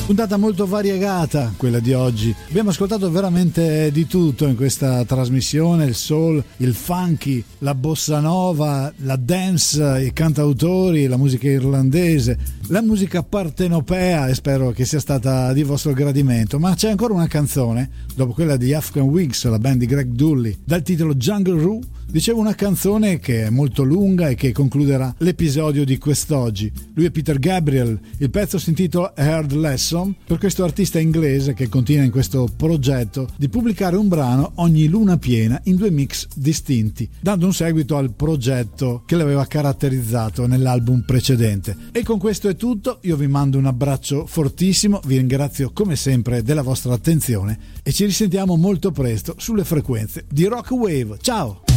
Puntata molto variegata quella di oggi. Abbiamo ascoltato veramente di tutto in questa trasmissione: il soul, il funky, la bossa nova, la dance, i cantautori, la musica irlandese, la musica partenopea, e spero che sia stata di vostro gradimento. Ma c'è ancora una canzone, dopo quella di Afghan Wigs, la band di Greg Dulli, dal titolo Jungle Roo. Dicevo, una canzone che è molto lunga e che concluderà l'episodio di quest'oggi. Lui è Peter Gabriel, il pezzo si intitola Hard Lesson, per questo artista inglese che continua in questo progetto di pubblicare un brano ogni luna piena in 2 mix distinti, dando un seguito al progetto che l'aveva caratterizzato nell'album precedente. E con questo è tutto, io vi mando un abbraccio fortissimo, vi ringrazio come sempre della vostra attenzione e ci risentiamo molto presto sulle frequenze di Rock Wave. Ciao!